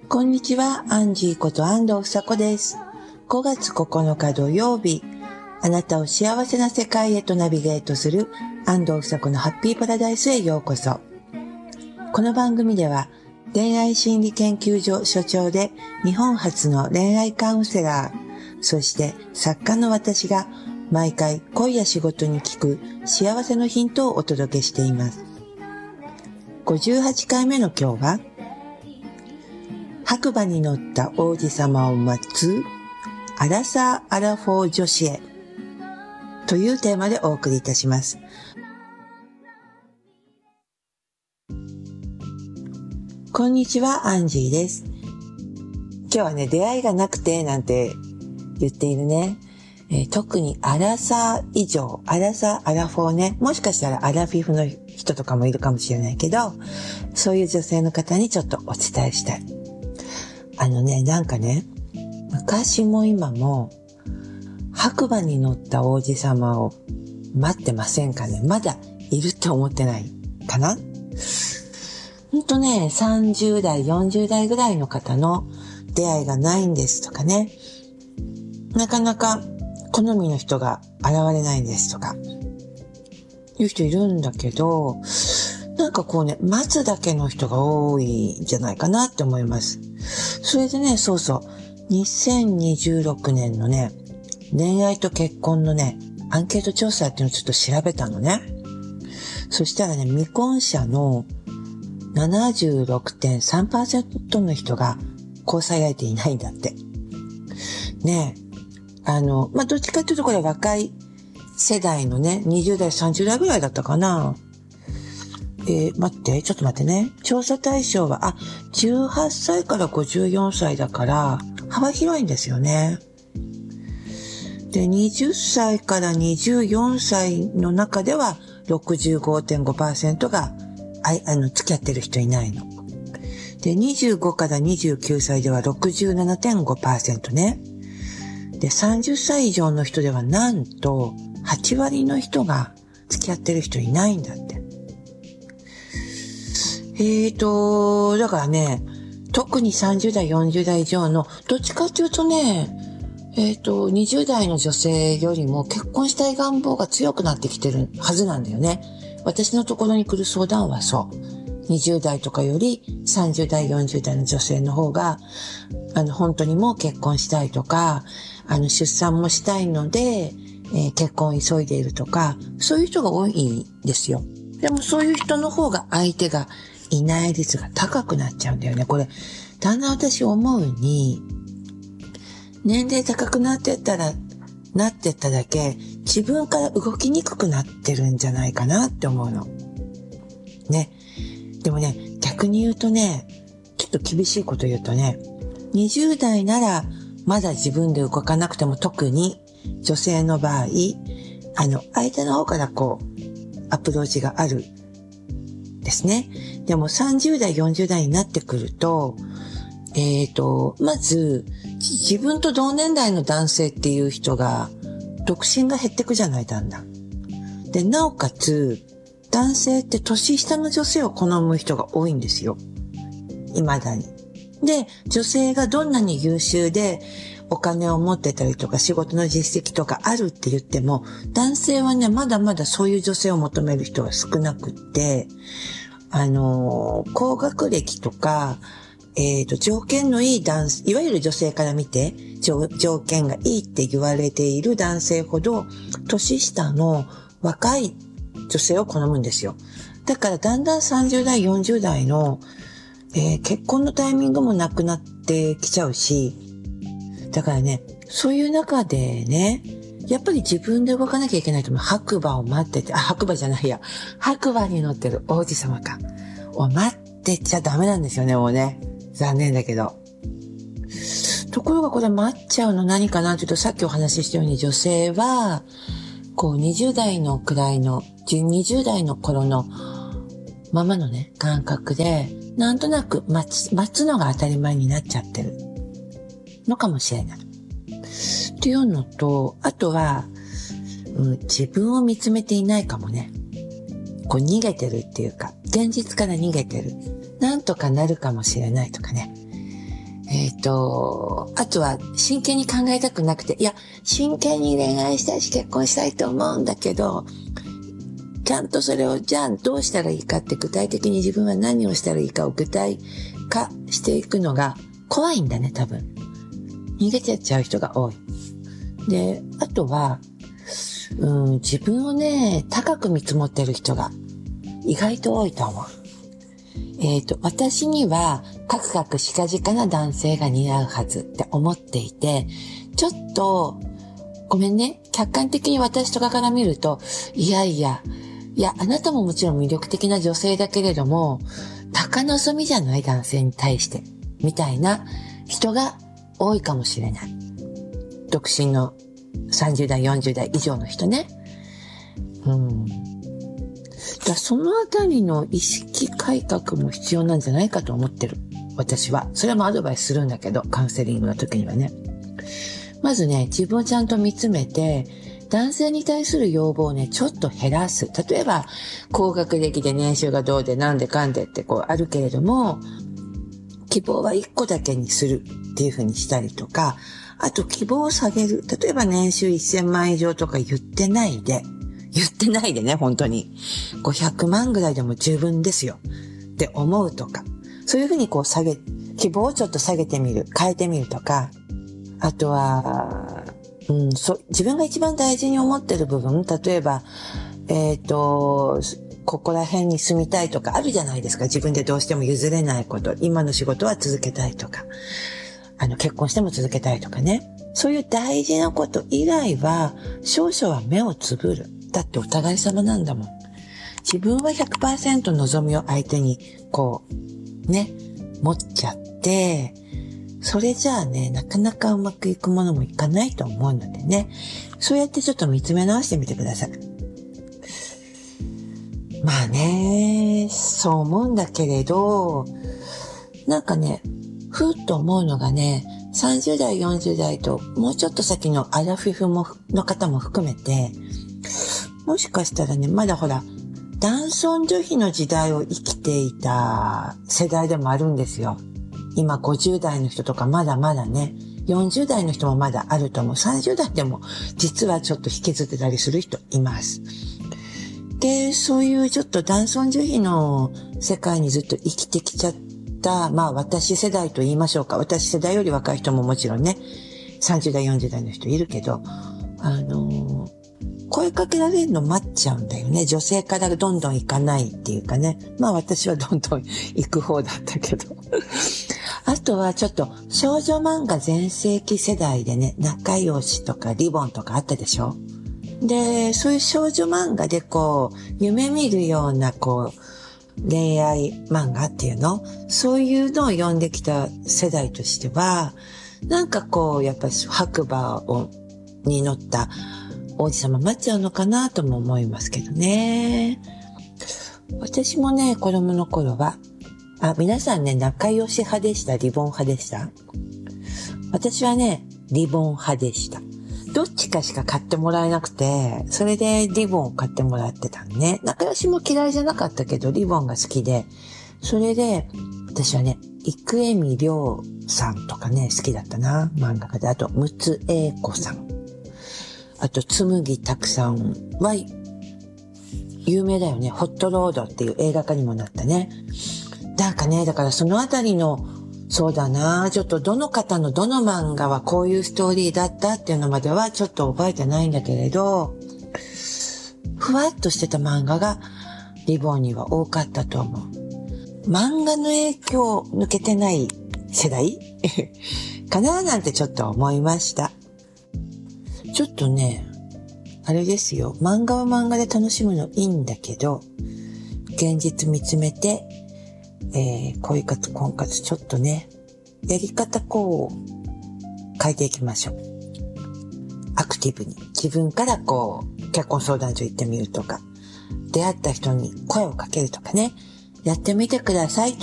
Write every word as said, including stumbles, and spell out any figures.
こんにちは、アンジーこと安藤房子です。ごがつここのか土曜日、あなたを幸せな世界へとナビゲートする安藤房子のハッピーパラダイスへようこそ。この番組では恋愛心理研究所所長で日本初の恋愛カウンセラー、そして作家の私が毎回恋や仕事に聞く幸せのヒントをお届けしています。ごじゅうはちかいめの今日は、白馬に乗った王子様を待つアラサー・アラフォー女子へというテーマでお送りいたします。こんにちは、アンジーです。今日はね、出会いがなくてなんて言っているね、えー、特にアラサー以上、アラサー・アラフォーね、もしかしたらアラフィフの人とかもいるかもしれないけど、そういう女性の方にちょっとお伝えしたい。あのね、なんかね、昔も今も白馬に乗った王子様を待ってませんかね。まだいるって思ってないかな。ほんとね、さんじゅうだい、よんじゅうだいぐらいの方の出会いがないんですとかね。なかなか好みの人が現れないんですとかいう人いるんだけど、なんかこうね、待つだけの人が多いんじゃないかなって思います。それでね、そうそう、にせんにじゅうろくねんのね、恋愛と結婚のね、アンケート調査っていうのをちょっと調べたのね。そしたらね、未婚者の ななじゅうろくてんさんパーセント の人が交際相手いないんだって。ねえ、あの、まあ、どっちかっていうとこれ若い世代のね、にじゅうだい、さんじゅうだいぐらいだったかな。えー、待って、ちょっと待ってね。調査対象は、あ、じゅうはっさいからごじゅうよんさいだから、幅広いんですよね。で、はたちからにじゅうよんさいの中では ろくじゅうごてんごパーセント が、あ、あの、付き合ってる人いないの。で、にじゅうごからにじゅうきゅうさいでは ろくじゅうななてんごパーセント ね。で、さんじゅっさい以上の人ではなんとはちわりの人が付き合ってる人いないんだって。えーと、だからね、特にさんじゅうだい、よんじゅうだい以上の、どっちかっていうとね、えーと、にじゅうだいの女性よりも結婚したい願望が強くなってきてるはずなんだよね。私のところに来る相談はそう。にじゅうだいとかよりさんじゅうだい、よんじゅうだいの女性の方が、あの、本当にもう結婚したいとか、あの、出産もしたいので、えー、結婚を急いでいるとか、そういう人が多いんですよ。でもそういう人の方が相手がいない率が高くなっちゃうんだよね。これ、だんだん私思うに、年齢高くなってったら、なってっただけ、自分から動きにくくなってるんじゃないかなって思うの。ね。でもね、逆に言うとね、ちょっと厳しいこと言うとね、にじゅうだいなら、まだ自分で動かなくても、特に女性の場合、あの、相手の方からこう、アプローチがある。ですね。でもさんじゅうだい、よんじゅうだいになってくると、えっと、まず、自分と同年代の男性っていう人が、独身が減ってくじゃない、だんだん。で、なおかつ、男性って年下の女性を好む人が多いんですよ。未だに。で、女性がどんなに優秀で、お金を持ってたりとか仕事の実績とかあるって言っても、男性はね、まだまだそういう女性を求める人が少なくって、あの、高学歴とか、えっと、条件のいい男性、いわゆる女性から見て、条、条件がいいって言われている男性ほど、年下の若い女性を好むんですよ。だからだんだんさんじゅうだい、よんじゅうだいの、えー、結婚のタイミングもなくなってきちゃうし、だからね、そういう中でね、やっぱり自分で動かなきゃいけないと思う。白馬を待ってて、あ、白馬じゃないや。白馬に乗ってる王子様か。を待ってちゃダメなんですよね、もうね。残念だけど。ところがこれ待っちゃうの何かなというと、さっきお話ししたように女性は、こうにじゅうだいのくらいの、にじゅうだいの頃のままのね、感覚で、なんとなく待つ、待つのが当たり前になっちゃってるのかもしれない。っていうのと、あとは、うん、自分を見つめていないかもね。こう逃げてるっていうか、現実から逃げてる。なんとかなるかもしれないとかね。 えっと、あとは真剣に考えたくなくて、いや、真剣に恋愛したいし結婚したいと思うんだけど、ちゃんとそれをじゃあどうしたらいいかって具体的に自分は何をしたらいいかを具体化していくのが怖いんだね、多分。逃げてっちゃう人が多い。で、あとは、うん、自分をね、高く見積もってる人が意外と多いと思う。えっと、私にはカクカクしかじかな男性が似合うはずって思っていて、ちょっと、ごめんね、客観的に私とかから見ると、いやいや、いや、あなたももちろん魅力的な女性だけれども、高望みじゃない男性に対して、みたいな人が多いかもしれない。独身のさんじゅう代、よんじゅう代以上の人ね。うん。だそのあたりの意識改革も必要なんじゃないかと思ってる。私は。それもアドバイスするんだけど、カウンセリングの時にはね。まずね、自分をちゃんと見つめて、男性に対する要望をね、ちょっと減らす。例えば、高学歴で年収がどうでなんでかんでってこうあるけれども、希望はいっこだけにするっていう風にしたりとか、あと希望を下げる。例えば年収せんまん以上とか言ってないで、言ってないでね、本当に。ごひゃくまんぐらいでも十分ですよって思うとか。そういう風にこう下げ、希望をちょっと下げてみる、変えてみるとか。あとは、うん、そ、自分が一番大事に思ってる部分、例えば、えっと、ここら辺に住みたいとかあるじゃないですか。自分でどうしても譲れないこと。今の仕事は続けたいとか。あの、結婚しても続けたいとかね。そういう大事なこと以外は、少々は目をつぶる。だってお互い様なんだもん。自分は ひゃくパーセント 望みを相手に、こう、ね、持っちゃって、それじゃあね、なかなかうまくいくものもいかないと思うのでね。そうやってちょっと見つめ直してみてください。まあね、そう思うんだけれど、なんかね、ふーっと思うのがね、さんじゅう代、よんじゅう代と、もうちょっと先のアラフィフもの方も含めて、もしかしたらね、まだほら、男尊女卑の時代を生きていた世代でもあるんですよ。今ごじゅう代の人とかまだまだね、よんじゅう代の人もまだあると思う。さんじゅう代でも実はちょっと引きずってたりする人います。で、そういうちょっと男尊女卑の世界にずっと生きてきちゃった、まあ私世代と言いましょうか。私世代より若い人ももちろんね、さんじゅう代、よんじゅう代の人いるけど、あのー、声かけられるの待っちゃうんだよね。女性からどんどん行かないっていうかね。まあ私はどんどん行く方だったけど。あとはちょっと少女漫画全盛期世代でね、仲良しとかリボンとかあったでしょ。で、そういう少女漫画でこう、夢見るようなこう、恋愛漫画っていうの？そういうのを読んできた世代としては、なんかこう、やっぱり白馬を、に乗った王子様待っちゃうのかなとも思いますけどね。私もね、子供の頃は、あ、皆さんね、仲良し派でした？リボン派でした？私はね、リボン派でした。どっちかしか買ってもらえなくて、それでリボンを買ってもらってたんね。仲良しも嫌いじゃなかったけど、リボンが好きで、それで、私はね、生見亮さんとかね、好きだったな、漫画家で。あと、陸奥英子さん。あと、紬拓さんは、有名だよね。ホットロードっていう映画化にもなったね。なんかね、だからそのあたりの、そうだな、ちょっとどの方のどの漫画はこういうストーリーだったっていうのまではちょっと覚えてないんだけれど、ふわっとしてた漫画がリボンには多かったと思う。漫画の影響抜けてない世代かななんてちょっと思いました。ちょっとね、あれですよ、漫画は漫画で楽しむのいいんだけど、現実見つめて、えー、恋活婚活ちょっとね、やり方こう変えていきましょう。アクティブに自分からこう結婚相談所行ってみるとか、出会った人に声をかけるとかね、やってみてください。